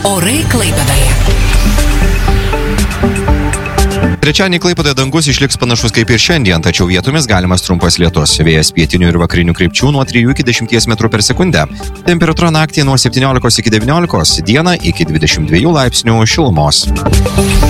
Orai Klaipėdoje. Trečiadienį Klaipėdoje dangus išliks panašus kaip ir šiandien, tačiau vietomis galimas trumpas lietus. Vėjas pietinių ir vakarinių krypčių nuo 3 iki 10 metrų per sekundę. Temperatūra naktį nuo 17 iki 19, dieną iki 22 laipsnių šilumos.